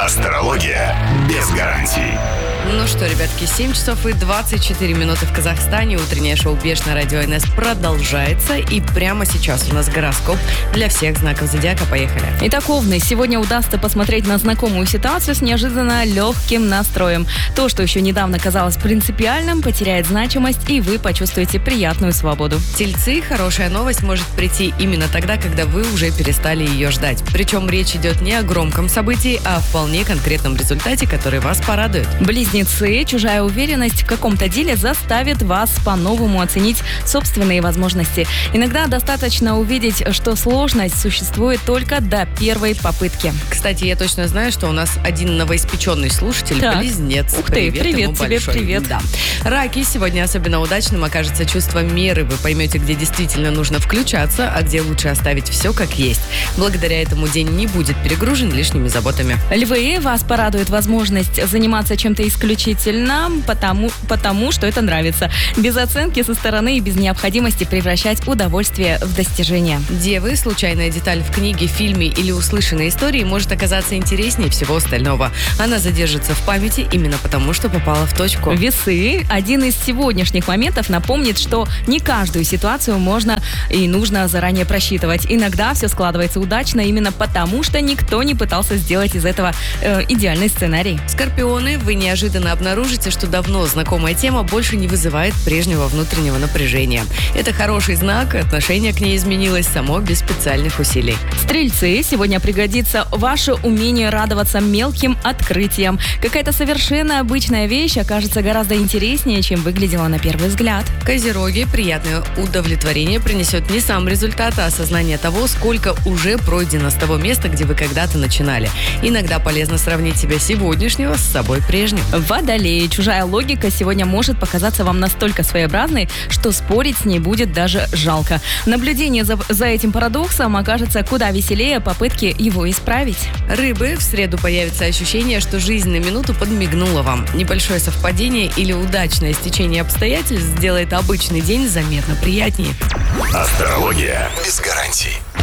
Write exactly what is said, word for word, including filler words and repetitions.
Астрология без гарантий. Ну что, ребятки, семь часов и двадцать четыре минуты в Казахстане. Утреннее шоу «Беш» на радио эн эс продолжается. И прямо сейчас у нас гороскоп для всех знаков зодиака. Поехали. Итак, Овны, сегодня удастся посмотреть на знакомую ситуацию с неожиданно легким настроем. То, что еще недавно казалось принципиальным, потеряет значимость, и вы почувствуете приятную свободу. Тельцы, хорошая новость может прийти именно тогда, когда вы уже перестали ее ждать. Причем речь идет не о громком событии, а о вполне конкретном результате, который вас порадует. Близнецы, чужая уверенность в каком-то деле заставит вас по-новому оценить собственные возможности. Иногда достаточно увидеть, что сложность существует только до первой попытки. Кстати, я точно знаю, что у нас один новоиспеченный слушатель, Так. близнец. Ух ты, привет, привет ему тебе, большой. привет. Да. Раки, сегодня особенно удачным окажется чувство меры. Вы поймете, где действительно нужно включаться, а где лучше оставить все как есть. Благодаря этому день не будет перегружен лишними заботами. Львы, вас порадует возможность заниматься чем-то исключительно потому, потому, что это нравится. Без оценки со стороны и без необходимости превращать удовольствие в достижение. Девы, случайная деталь в книге, фильме или услышанной истории может оказаться интереснее всего остального. Она задержится в памяти именно потому, что попала в точку. Весы, один из сегодняшних моментов напомнит, что не каждую ситуацию можно и нужно заранее просчитывать. Иногда все складывается удачно именно потому, что никто не пытался сделать из этого э, идеальный сценарий. Скорпионы, вы неожиданно обнаружите, что давно знакомая тема больше не вызывает прежнего внутреннего напряжения. Это хороший знак, отношение к ней изменилось само без специальных усилий. Стрельцы, сегодня пригодится ваше умение радоваться мелким открытиям. Какая-то совершенно обычная вещь окажется гораздо интереснее, чем выглядела на первый взгляд. Козероги, приятное удовлетворение принесет не сам результат, а осознание того, сколько уже пройдено с того места, где вы когда-то начинали. Иногда полезно сравнить себя сегодняшнего с собой прежним. Водолеи, чужая логика сегодня может показаться вам настолько своеобразной, что спорить с ней будет даже жалко. Наблюдение за, за этим парадоксом окажется куда веселее попытки его исправить. Рыбы, в среду появится ощущение, что жизнь на минуту подмигнула вам. Небольшое совпадение или удачное стечение обстоятельств сделает обычный день заметно приятнее. Астрология без гарантий.